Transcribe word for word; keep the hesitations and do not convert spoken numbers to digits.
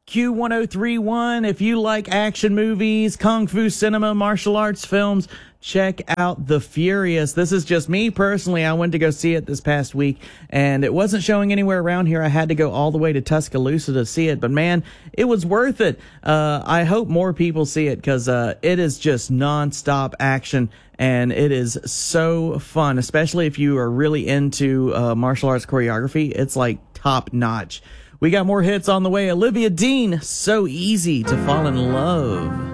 Q ten thirty-one. If you like action movies, kung fu cinema, martial arts films, check out The Furious. This is just me personally. I went to go see it this past week, and it wasn't showing anywhere around here. I had to go all the way to Tuscaloosa to see it, but man, it was worth it. Uh, I hope more people see it because uh, it is just nonstop action, and it is so fun, especially if you are really into uh, martial arts choreography. It's like top notch. We got more hits on the way. Olivia Dean, So Easy to Fall in Love.